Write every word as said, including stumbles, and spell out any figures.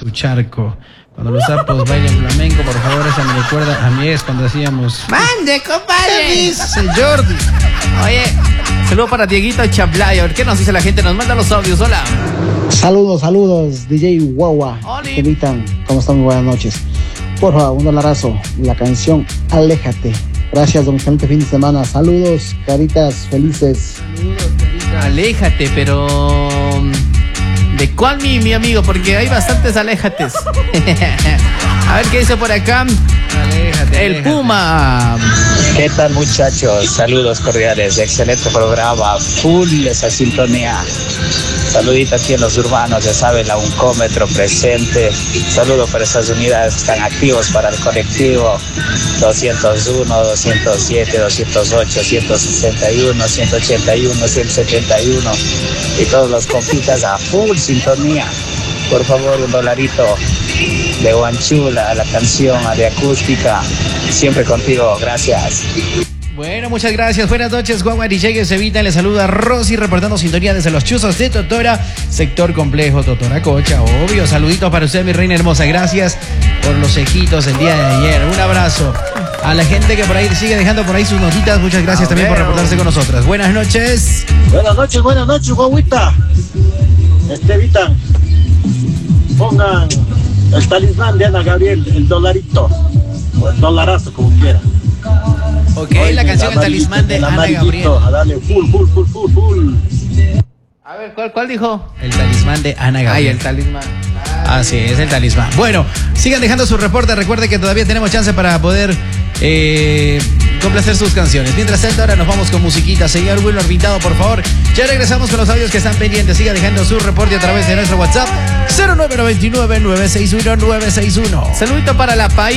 su charco. Cuando los sapos bailan flamenco, por favor, esa me recuerda a mi ex cuando hacíamos... ¡Mande, compadre! ¿Qué dice Jordi? Oye, saludo para Dieguito Chablay. ¿Qué nos dice la gente? Nos manda los audios. Hola. Saludos, saludos, D J Guagua. Oli. Evitan, ¿cómo están? Muy buenas noches. Por favor, un dolarazo. La canción Aléjate. Gracias, don excelente fin de semana. Saludos, caritas felices. Aléjate, pero... ¿de cuál, mi, mi amigo? Porque hay bastantes aléjates. A ver qué dice por acá. Aléjate, El aléjate. Puma. ¿Qué tal, muchachos? Saludos cordiales, excelente programa, full esa sintonía. Saludito aquí en los urbanos, ya saben, la Uncómetro presente. Saludo para esas unidades que están activos para el colectivo doscientos uno, doscientos siete, doscientos ocho, ciento sesenta y uno, ciento ochenta y uno, ciento setenta y uno y todos los compitas a full sintonía. Por favor, un dolarito de Guanchula, la canción de acústica. Siempre contigo, gracias. Bueno, muchas gracias. Buenas noches, Guagua D J que se evita. Le saluda Rosy reportando sintonía desde los chuzos de Totora, sector complejo Totora Cocha. Obvio, saluditos para usted, mi reina hermosa. Gracias por los cejitos el día de ayer. Un abrazo a la gente que por ahí sigue dejando por ahí sus notitas. Muchas gracias también por reportarse con nosotras. Buenas noches. Buenas noches, buenas noches, guaguita. Estevitan, pongan el talismán de Ana Gabriel, el dolarito, o el dolarazo, como quieran. Ok, la canción El Talismán de Ana Gabriel. A darle full, full, full, full, full. A ver, ¿cuál, cuál dijo? El Talismán de Ana Gabriel. Ay, el talismán. Así es, el talismán. Bueno, sigan dejando sus reportes. Recuerde que todavía tenemos chance para poder eh, complacer sus canciones. Mientras tanto, ahora nos vamos con musiquita. Señor Wilmer Pintado, por favor. Ya regresamos con los audios que están pendientes. Siga dejando su reporte a través de nuestro WhatsApp cero nueve nueve nueve, nueve seis uno, nueve seis uno. Saludito para la país.